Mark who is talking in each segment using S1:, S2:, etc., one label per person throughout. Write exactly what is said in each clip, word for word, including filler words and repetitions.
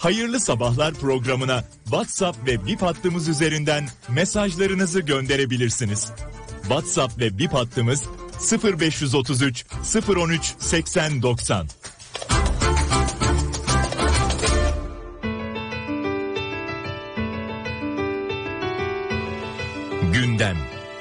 S1: Hayırlı Sabahlar programına WhatsApp ve Bip hattımız üzerinden mesajlarınızı gönderebilirsiniz. WhatsApp ve Bip hattımız sıfır beş otuz üç sıfır on üç seksen doksan. Gündem.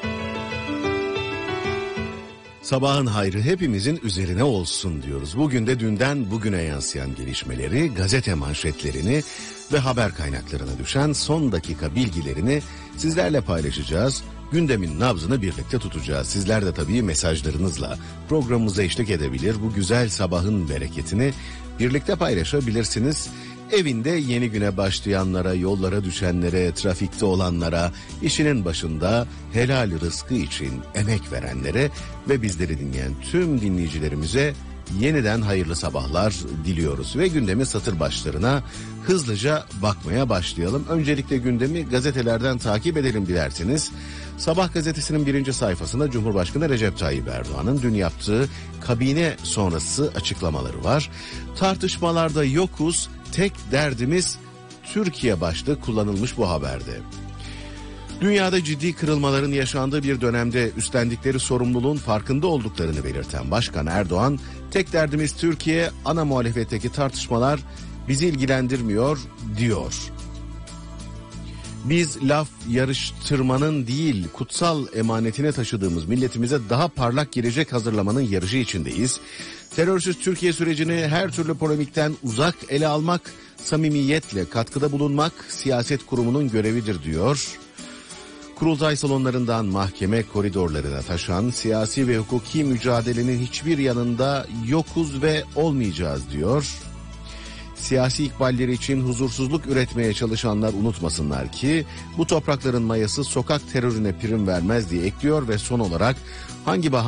S2: Sabahın hayrı hepimizin üzerine olsun diyoruz. Bugün de dünden bugüne yansıyan gelişmeleri, gazete manşetlerini ve haber kaynaklarına düşen son dakika bilgilerini sizlerle paylaşacağız. Gündemin nabzını birlikte tutacağız. Sizler de tabii mesajlarınızla programımıza eşlik edebilir. Bu güzel sabahın bereketini birlikte paylaşabilirsiniz. Evinde yeni güne başlayanlara, yollara düşenlere, trafikte olanlara, işinin başında helal rızkı için emek verenlere ve bizleri dinleyen tüm dinleyicilerimize yeniden hayırlı sabahlar diliyoruz. Ve gündemin satır başlarına hızlıca bakmaya başlayalım. Öncelikle gündemi gazetelerden takip edelim dilerseniz. Sabah gazetesinin birinci sayfasında Cumhurbaşkanı Recep Tayyip Erdoğan'ın dün yaptığı kabine sonrası açıklamaları var. Tartışmalarda yokuz, tek derdimiz Türkiye başlığı kullanılmış bu haberde. Dünyada ciddi kırılmaların yaşandığı bir dönemde üstlendikleri sorumluluğun farkında olduklarını belirten Başkan Erdoğan, tek derdimiz Türkiye, ana muhalefetteki tartışmalar bizi ilgilendirmiyor diyor. Biz laf yarıştırmanın değil, kutsal emanetine taşıdığımız milletimize daha parlak gelecek hazırlamanın yarışı içindeyiz. Terörsüz Türkiye sürecini her türlü polemikten uzak ele almak, samimiyetle katkıda bulunmak siyaset kurumunun görevidir diyor. Kurultay salonlarından mahkeme koridorlarına taşan siyasi ve hukuki mücadelenin hiçbir yanında yokuz ve olmayacağız diyor. Siyasi ikballeri için huzursuzluk üretmeye çalışanlar unutmasınlar ki bu toprakların mayası sokak terörüne prim vermez diye ekliyor ve son olarak hangi bahane